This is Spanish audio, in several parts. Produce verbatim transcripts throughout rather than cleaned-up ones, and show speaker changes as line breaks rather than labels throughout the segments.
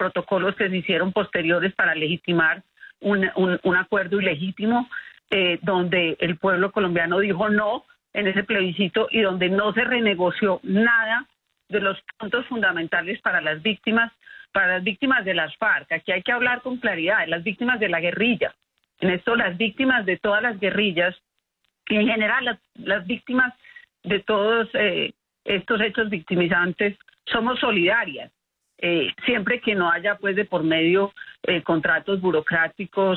protocolos que se hicieron posteriores para legitimar un, un, un acuerdo ilegítimo, eh, donde el pueblo colombiano dijo no en ese plebiscito y donde no se renegoció nada de los puntos fundamentales para las víctimas, para las víctimas de las FARC. Aquí hay que hablar con claridad, las víctimas de la guerrilla. En esto, las víctimas de todas las guerrillas y en general las, las víctimas de todos eh, estos hechos victimizantes somos solidarias, eh, siempre que no haya pues de por medio eh, contratos burocráticos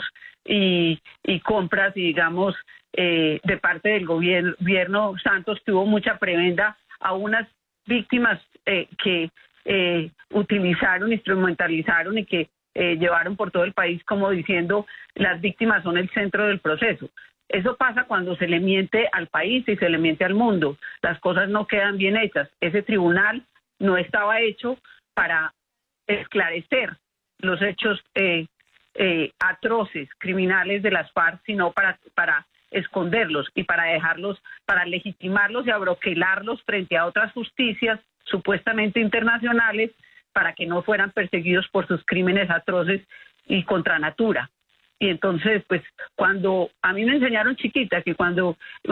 y, y compras, y digamos, eh, de parte del gobierno, gobierno Santos tuvo mucha prebenda a unas víctimas eh, que eh, utilizaron, instrumentalizaron y que eh, llevaron por todo el país como diciendo las víctimas son el centro del proceso. Eso pasa cuando se le miente al país y se le miente al mundo. Las cosas no quedan bien hechas. Ese tribunal no estaba hecho para esclarecer los hechos eh, eh, atroces, criminales de las FARC, sino para, para esconderlos y para dejarlos, para legitimarlos y abroquelarlos frente a otras justicias supuestamente internacionales para que no fueran perseguidos por sus crímenes atroces y contra natura. Y entonces, pues, cuando a mí me enseñaron chiquita que cuando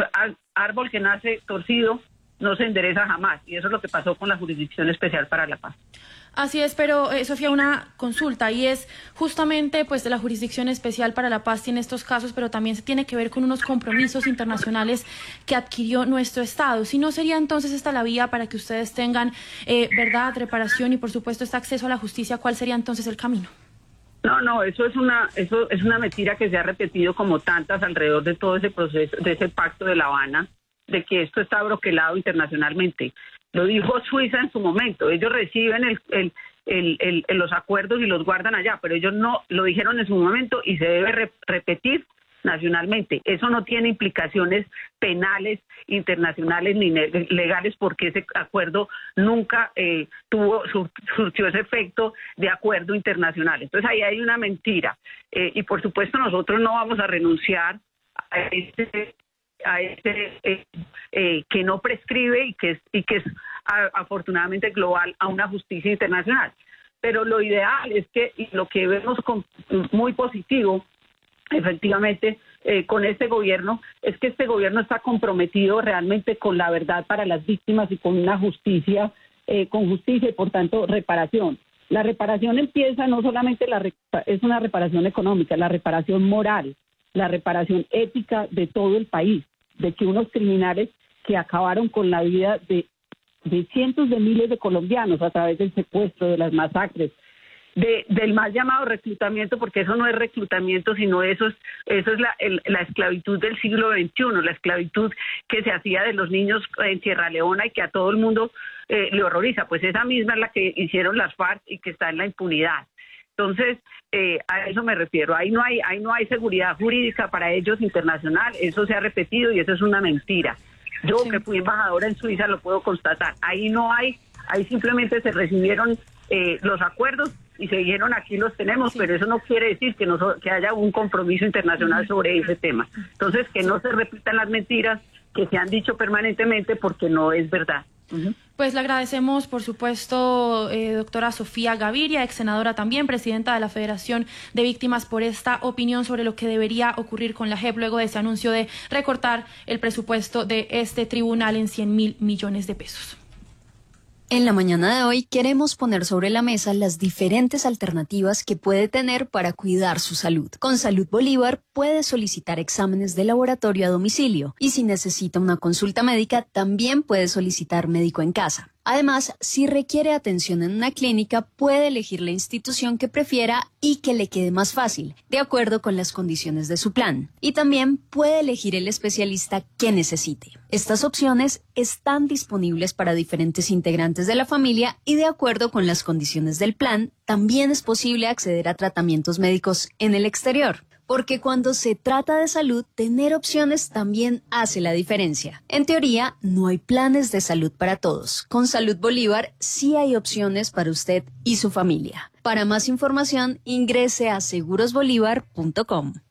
árbol que nace torcido no se endereza jamás, y eso es lo que pasó con la Jurisdicción Especial para la Paz.
Así es, pero eh, Sofía, una consulta, y es justamente pues de la Jurisdicción Especial para la Paz tiene estos casos, pero también se tiene que ver con unos compromisos internacionales que adquirió nuestro Estado. Si no, sería entonces esta la vía para que ustedes tengan eh, verdad, reparación y por supuesto este acceso a la justicia. ¿Cuál sería entonces el camino?
No, no, eso es una, eso es una mentira que se ha repetido como tantas alrededor de todo ese proceso, de ese pacto de La Habana, de que esto está broquelado internacionalmente. Lo dijo Suiza en su momento. Ellos reciben el, el, el, el, el, los acuerdos y los guardan allá, pero ellos no lo dijeron en su momento y se debe re, repetir nacionalmente. Eso no tiene implicaciones penales, internacionales ni legales, porque ese acuerdo nunca eh, tuvo sur, surtió ese efecto de acuerdo internacional. Entonces ahí hay una mentira. Eh, y por supuesto nosotros no vamos a renunciar a este a este eh, eh, que no prescribe y que es, y que es a, afortunadamente global a una justicia internacional. Pero lo ideal es que, y lo que vemos con, muy positivo, efectivamente, eh, con este gobierno, es que este gobierno está comprometido realmente con la verdad para las víctimas y con una justicia, eh, con justicia y por tanto reparación. La reparación empieza no solamente, la es una reparación económica, la reparación moral, la reparación ética de todo el país, de que unos criminales que acabaron con la vida de, de cientos de miles de colombianos a través del secuestro, de las masacres, de, del mal llamado reclutamiento, porque eso no es reclutamiento, sino eso es, eso es la, el, la esclavitud del siglo veintiuno, la esclavitud que se hacía de los niños en Sierra Leona y que a todo el mundo eh, le horroriza. Pues esa misma es la que hicieron las FARC y que está en la impunidad. Entonces, eh, a eso me refiero. Ahí no hay, ahí no hay seguridad jurídica para ellos internacional. Eso se ha repetido y eso es una mentira. Yo, sí, que fui embajadora en Suiza, lo puedo constatar. Ahí no hay, ahí simplemente se recibieron eh, los acuerdos y se dijeron aquí los tenemos, sí, pero eso no quiere decir que, no, que haya un compromiso internacional uh-huh. sobre ese tema. Entonces, que no se repitan las mentiras que se han dicho permanentemente porque no es verdad. Uh-huh.
Pues le agradecemos, por supuesto, eh, doctora Sofía Gaviria, ex senadora también, presidenta de la Federación de Víctimas, por esta opinión sobre lo que debería ocurrir con la J E P luego de ese anuncio de recortar el presupuesto de este tribunal en cien mil millones de pesos.
En la mañana de hoy queremos poner sobre la mesa las diferentes alternativas que puede tener para cuidar su salud. Con Salud Bolívar puede solicitar exámenes de laboratorio a domicilio y si necesita una consulta médica también puede solicitar médico en casa. Además, si requiere atención en una clínica, puede elegir la institución que prefiera y que le quede más fácil, de acuerdo con las condiciones de su plan. Y también puede elegir el especialista que necesite. Estas opciones están disponibles para diferentes integrantes de la familia y de acuerdo con las condiciones del plan, también es posible acceder a tratamientos médicos en el exterior. Porque cuando se trata de salud, tener opciones también hace la diferencia. En teoría, no hay planes de salud para todos. Con Salud Bolívar sí hay opciones para usted y su familia. Para más información, ingrese a seguros bolívar punto com.